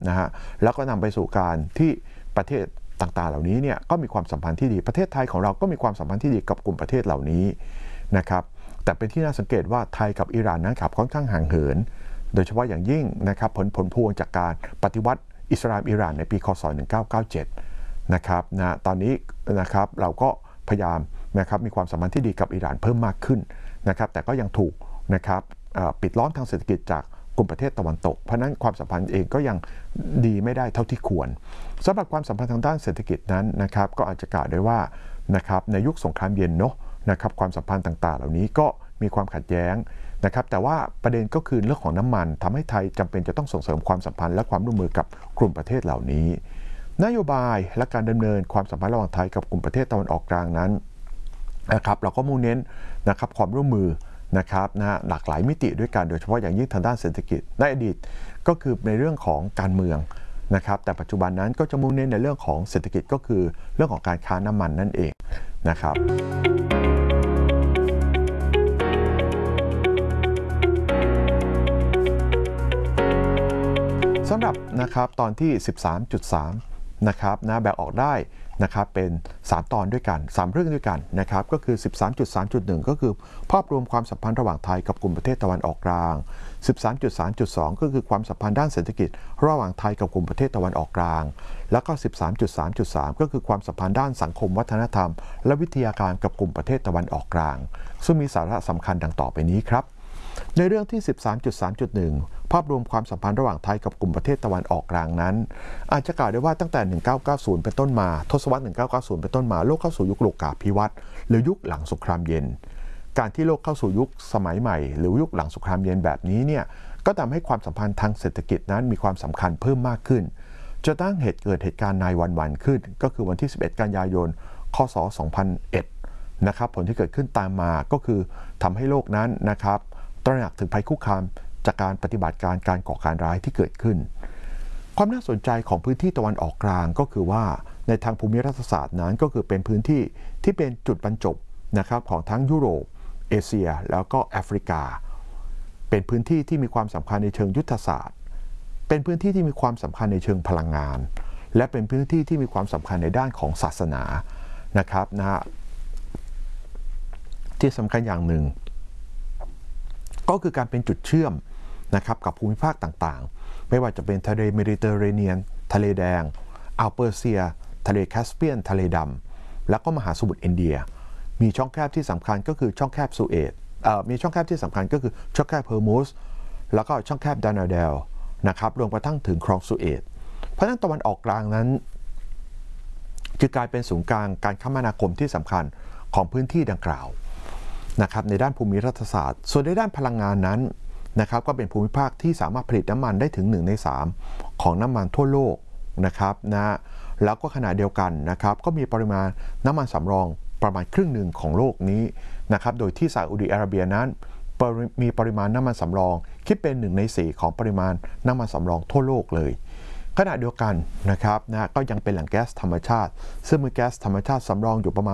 นะฮะแล้วก็นำไปสู่การที่ประเทศต่างๆเหล่านี้เนี่ยก็มีความสัมพันธ์ที่ดีประเทศไทยของเราก็มีความสัมพันธ์ที่ดีกับกลุ่มประเทศเหล่านี้นะครับแต่เป็นที่น่าสังเกตว่าไทยกับอิหร่านนั้นขับค่อนข้างห่างเหินโดยเฉพาะอย่างยิ่งนะครับผลพวงจากการปฏิวัติอิสลามอิหร่านในปีคศ1997นะครับนะตอนนี้นะครับเราก็พยายามนะครับมีความสัมพันธ์ที่ดีกับอิหร่านเพิ่มมากขึ้นนะครับแต่ก็ยังถูกนะครับปิดล้อมทางเศรษฐกิจจากกลุ่มประเทศตะวันตกเพราะนั้นความสัมพันธ์เองก็ยังดีไม่ได้เท่าที่ควรสำหรับความสัมพันธ์ทางด้านเศรษฐกิจนั้นนะครับก็อาจจะกล่าวได้ว่านะครับในยุคสงครามเย็นเนาะนะครับความสัมพันธ์ต่างๆเหล่านี้ก็มีความขัดแย้งนะครับแต่ว่าประเด็นก็คือเรื่องของน้ำมันทำให้ไทยจำเป็นจะต้องส่งเสริมความสัมพันธ์และความร่วมมือกับกลุ่มประเทศเหล่านี้นโยบายและการดำเนินความสัมพันธ์ระหว่างไทยกับกลุ่มประเทศตะวันออกกลางนั้นนะครับเราก็มุ่งเน้นนะครับความร่วมมือนะครับหลากหลายมิติด้วยกันโดยเฉพาะอย่างยิ่งทางด้านเศรษฐกิจในอดีตก็คือในเรื่องของการเมืองนะครับแต่ปัจจุบันนั้นก็จะมุ่งเน้นในเรื่องของเศรษฐกิจก็คือเรื่องของการค้าน้ำมันนั่นเองนะครับสำหรับนะครับตอนที่ 13.3 นะครับแบ่งออกได้นะครับเป็น3ตอนด้วยกัน3เรื่องด้วยกันนะครับก็คือ 13.3.1 ก็คือภาพรวมความสัมพันธ์ระหว่างไทยกับกลุ่มประเทศตะวันออกกลาง 13.3.2 ก็คือความสัมพันธ์ด้านเศรษฐกิจระหว่างไทยกับกลุ่มประเทศตะวันออกกลางแล้วก็ 13.3.3 ก็คือความสัมพันธ์ด้านสังคมวัฒนธรรมและวิทยาการกับกลุ่มประเทศตะวันออกกลางซึ่งมีสาระสำคัญดังต่อไปนี้ครับในเรื่องที่ 13.3.1 ภาพรวมความสัมพันธ์ระหว่างไทยกับกลุ่มประเทศตะวันออกกลางนั้นอาจจะกล่าวได้ว่าตั้งแต่ 1990 เป็นต้นมาทศวรรษ 1990 เป็นต้นมาโลกเข้าสู่ยุคโลกาภิวัตน์หรือยุคหลังสงครามเย็นการที่โลกเข้าสู่ยุคสมัยใหม่หรือยุคหลังสงครามเย็นแบบนี้เนี่ยก็ทำให้ความสัมพันธ์ทางเศรษฐกิจนั้นมีความสำคัญเพิ่มมากขึ้นจะตั้งเกิดเหตุการณ์9/11ขึ้นก็คือวันที่ 11 กันยายน คศ 2001 นะครับผลที่เกิดขึ้นตามมาก็คือทำให้โลกนั้นนะครับตระหนักถึงภัยคุกคามจากการปฏิบัติการก่อการร้ายที่เกิดขึ้นความน่าสนใจของพื้นที่ตะวันออกกลางก็คือว่าในทางภูมิรัฐศาสตร์นั้นก็คือเป็นพื้นที่ที่เป็นจุดบรรจบนะครับของทั้งยุโรปเอเชียแล้วก็แอฟริกาเป็นพื้นที่ที่มีความสำคัญในเชิงยุทธศาสตร์เป็นพื้นที่ที่มีความสำคัญในเชิงพลังงานและเป็นพื้นที่ที่มีความสำคัญในด้านของศาสนานะครับที่สำคัญอย่างหนึ่งก็คือการเป็นจุดเชื่อมนะครับกับภูมิภาคต่างๆไม่ว่าจะเป็นทะเลเมดิเตอร์เรเนียนทะเลแดงอ่าวเปอร์เซียทะเลแคสเปียนทะเลดำแล้วก็มหาสมุทรอินเดียมีช่องแคบที่สำคัญก็คือช่องแคบสุเอตมีช่องแคบที่สำคัญก็คือช่องแคบเฮอร์มุสแล้วก็ช่องแคบดานาเดลนะครับรวมกระทั่งถึงคลองสุเอตเพราะฉะนั้นตะวันออกกลางนั้นจะกลายเป็นศูนย์กลางการคมนาคมที่สำคัญของพื้นที่ดังกล่าวนะครับในด้านภูมิรัฐศาสตร์ส่วนในด้านพลังงานนั้นนะครับก็เป็นภูมิภาคที่สามารถผลิตน้ำมันได้ถึง1 ใน 3ของน้ำมันทั่วโลกนะครับแล้วก็ขณะเดียวกันนะครับก็มีปริมาณน้ำมันสำรองประมาณครึ่งหนึ่งของโลกนี้นะครับโดยที่ซาอุดิอาระเบียนั้นมีปริมาณน้ำมันสำรองคิดเป็น1 ใน 4ของปริมาณน้ำมันสำรองทั่วโลกเลยขณะเดียวกันนะครับก็ยังเป็นแหล่งแก๊สธรรมชาติซึ่งมีแก๊สธรรมชาติสำรองอยู่ประมาณ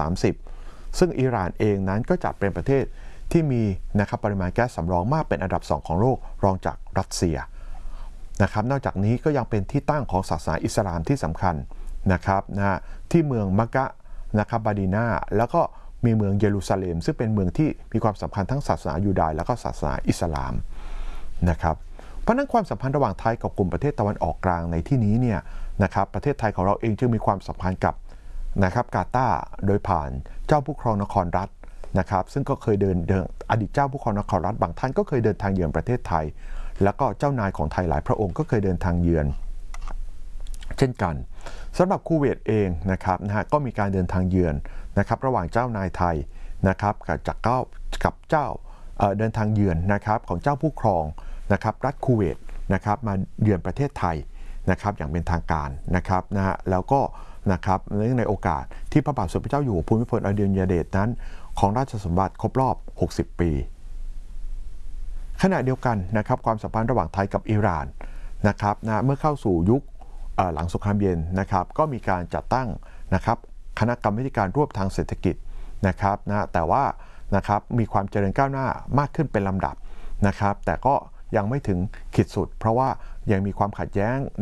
30%ซึ่งอิหร่านเองนั้นก็จะเป็นประเทศที่มีนะครับปริมาณแก๊สสำรองมากเป็นอันดับ2ของโลกรองจากรัสเซียนะครับนอกจากนี้ก็ยังเป็นที่ตั้งของศาสนาอิสลามที่สำคัญนะครับที่เมืองมักกะนะครับบาดีนาแล้วก็มีเมืองเยรูซาเล็มซึ่งเป็นเมืองที่มีความสัมพันธ์ทั้งศาสนายูดายแล้วก็ศาสนาอิสลามนะครับเพราะนั้นความสัมพันธ์ระหว่างไทยกับกลุ่มประเทศตะวันออกกลางในที่นี้เนี่ยนะครับประเทศไทยของเราเองจึงมีความสัมพันธ์กับนะครับกาตาร์โดยผ่านเจ้าผู้ครองนครรัฐนะครับซึ่งก็เคยเดินอดีตเจ้าผู้ครองนครรัฐบางท่านก็เคยเดินทางเยือนประเทศไทยแล้วก็เจ้านายของไทยหลายพระองค์ก็เคยเดินทางเยือนเช่นกันสำหรับคูเวตเองนะครับก็มีการเดินทางเยือนนะครับระหว่างเจ้านายไทยนะครับกับเจ้าเดินทางเยือนนะครับของเจ้าผู้ครองนะครับรัฐคูเวตนะครับมาเยือนประเทศไทยนะครับอย่างเป็นทางการนะครับแล้วก็นะครับในโอกาสที่พระบาทสมเด็จพระเจ้าอยู่หัวภูมิพลอดุลยเดชนั้นของราชสมบัติครบรอบ60 ปีขณะเดียวกันนะครับความสัมพันธ์ระหว่างไทยกับอิหร่านนะครับเมื่อเข้าสู่ยุคหลังสงครามเย็นนะครับก็มีการจัดตั้งนะครับคณะกรรมาการร่วมทางเศรษฐกิจนะครับแต่ว่านะครับมีความเจริญก้าวหน้ามากขึ้นเป็นลำดับนะครับแต่ก็ยังไม่ถึงขีดสุดเพราะว่ายังมีความขัดแย้ง